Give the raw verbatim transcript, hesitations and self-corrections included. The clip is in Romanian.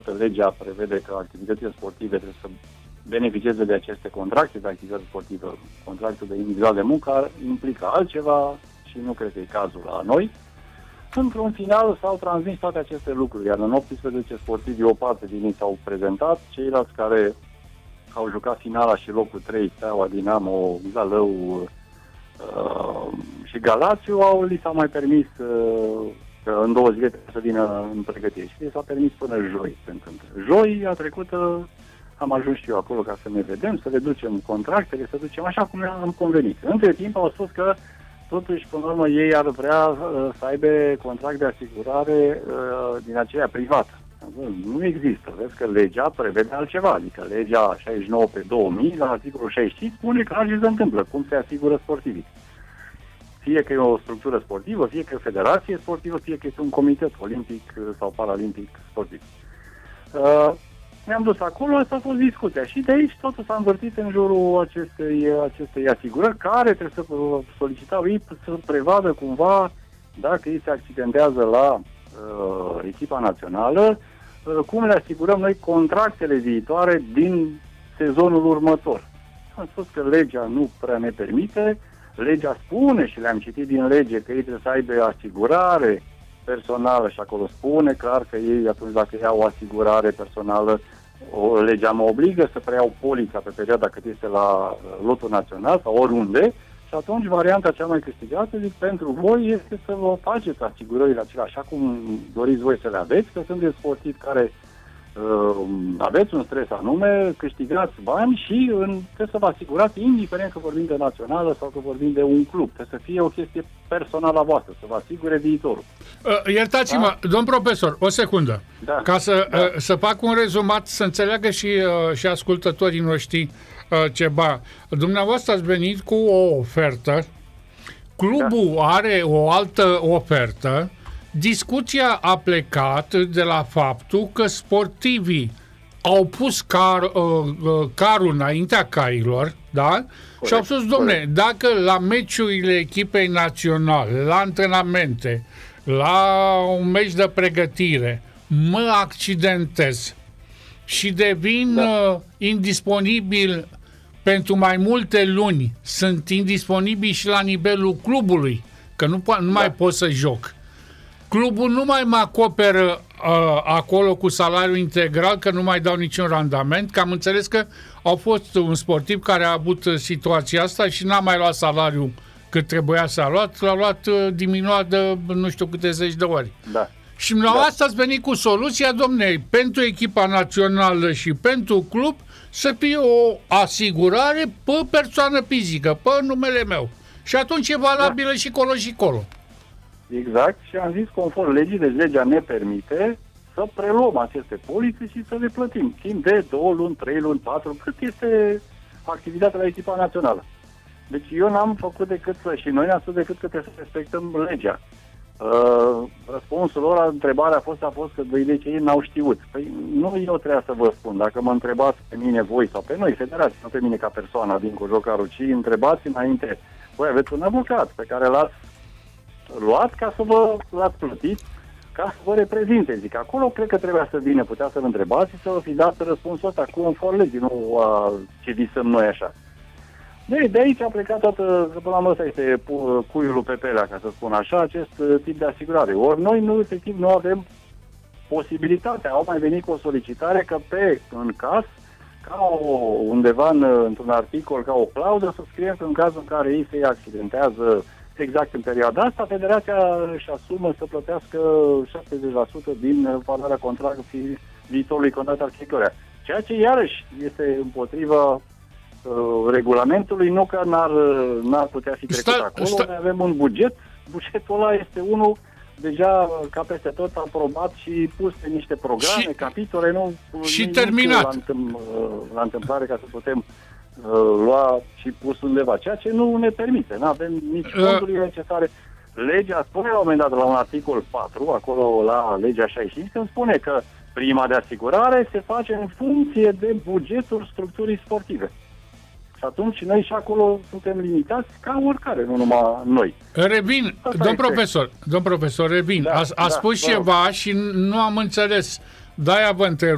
legea prevede că activitățile sportive trebuie să beneficieze de aceste contracte de activitate sportivă. Contractul de individual de muncă implică altceva și nu cred că e cazul la noi. Într-un final s-au transmis toate aceste lucruri, iar în optsprezece sportivi o parte din ei s-au prezentat, ceilalți care au jucat finala și locul trei, Steaua, Dinamo, Zalău uh, și Galațiu, au, li s-a mai permis uh, că în două zile trebuie să vină în pregătire și li s-a permis până joi. Joi, a trecută, am ajuns și eu acolo ca să ne vedem, să le ducem contractele, să ducem așa cum am convenit. Între timp au spus că totuși, până la urmă, ei ar vrea uh, să aibă contract de asigurare uh, din aceea privată. Nu există. Vezi că legea prevede altceva. Adică legea șaizeci și nouă pe două mii, la articolul șaizeci și cinci, spune că așa se întâmplă, cum se asigură sportivii. Fie că e o structură sportivă, fie că e o federație sportivă, fie că este un comitet olimpic sau paralimpic sportiv. Uh, ne-am dus acolo, asta a fost discuția. Și de aici totul s-a învârtit în jurul acestei, acestei asigurări, care trebuie să solicitau ei să prevadă cumva, dacă ei se accidentează la uh, echipa națională, uh, cum le asigurăm noi contractele viitoare din sezonul următor. Am spus că legea nu prea ne permite, legea spune și le-am citit din lege că ei trebuie să aibă asigurare personală și acolo spune clar că ei, atunci dacă iau o asigurare personală, o, legea mă obligă să preiau polița pe perioada cât este la lotul național sau oriunde și atunci varianta cea mai câștigată, zic, pentru voi este să vă faceți asigurările acelea așa cum doriți voi să le aveți, că sunteți sportivi care uh, aveți un stres anume, câștigați bani și în, trebuie să vă asigurați, indiferent că vorbim de națională sau că vorbim de un club. Trebuie să fie o chestie personală a voastră, să vă asigure viitorul. Uh, iertați-mă, da? Domn profesor, o secundă. Da. Ca să, da. uh, să fac un rezumat, să înțeleagă și, uh, și ascultătorii noștri uh, ceva. Dumneavoastră ați venit cu o ofertă, clubul da. are o altă ofertă, discuția a plecat de la faptul că sportivii au pus car, uh, uh, carul înaintea cailor, da? Corect. Și au spus, domne, dacă la meciurile echipei naționale, la antrenamente, la un meci de pregătire, mă accidentez și devin da. uh, indisponibil pentru mai multe luni, sunt indisponibil și la nivelul clubului, că nu, po- nu da. mai pot să joc. Clubul nu mai mă acoperă uh, acolo cu salariul integral, că nu mai dau niciun randament, că am înțeles că au fost un sportiv care a avut situația asta și n-a mai luat salariul cât trebuia să a luat, l-a luat uh, diminuat de nu știu câte zeci de ori. Da. Și la da. asta ați venit cu soluția, domne, pentru echipa națională și pentru club să fie o asigurare pe persoană fizică, pe numele meu. Și atunci e valabilă da. și colo și colo. Exact, și am zis conform legii, deci legea ne permite să preluăm aceste polițe și să le plătim. Timp de două luni, trei luni, patru, cât este activitatea la echipa națională. Deci eu n-am făcut decât să, și noi ne-am spus decât că trebuie să respectăm legea. Uh, răspunsul lor la întrebarea a fost, a fost că de ce ei n-au știut. Păi nu eu trebuia să vă spun, dacă mă întrebați pe mine voi sau pe noi, federație, nu pe mine ca persoană din cu jocarul, ci întrebați înainte, voi aveți un avocat pe care l-ați luat ca să vă l-ați plătit, ca să vă reprezinte. Zic, acolo cred că trebuia să vină, putea să-l întrebați și să vă fi dat răspunsul ăsta cu un for legii, nu a, ce visăm noi așa. De, de aici a plecat toată, că până la urmă ăsta este cuiul pe pelea, ca să spun așa, acest tip de asigurare. Ori noi nu, efectiv, nu avem posibilitatea. Au mai venit cu o solicitare că pe, în caz, ca o, undeva în, într-un articol, ca o clauză, să scriem că în cazul în care ei se accidentează exact în perioada asta, federația își asumă să plătească șaptezeci la sută din valoarea contractului viitorului contract al fiecăruia. Ceea ce iarăși este împotriva uh, regulamentului, nu că n-ar, n-ar putea fi trecut sta, acolo. Sta... Noi avem un buget, bugetul ăla este unul deja ca peste tot aprobat și pus pe niște programe, și, capitole, nu și terminat. La, întâm, la întâmplare ca să putem lua și pus undeva, ceea ce nu ne permite. Nu avem nici fondurile uh. necesare. Legea spune la un moment dat la un articol patru, acolo la legea șaizeci și cinci, când spune că prima de asigurare se face în funcție de bugetul structurii sportive. Și atunci noi și acolo suntem limitați ca oricare, nu numai noi. Revin, Asta domn profesor, domn profesor, revin. Da, a, a da, spus ceva și nu am înțeles. De-aia vă întreb.